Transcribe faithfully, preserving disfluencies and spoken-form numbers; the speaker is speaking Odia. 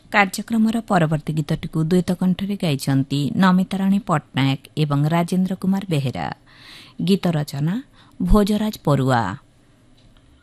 କାର୍ଯ୍ୟକ୍ରମର ପରବର୍ତ୍ତୀ ଗୀତଟିକୁ ଦ୍ୱୈତ କଣ୍ଠରେ ଗାଇଛନ୍ତି ନମିତାରାଣୀ ପଟ୍ଟନାୟକ ଏବଂ ରାଜେନ୍ଦ୍ର କୁମାର ବେହେରା। ଗୀତ ରଚନା ଭୋଜରାଜ ପରୁଆ।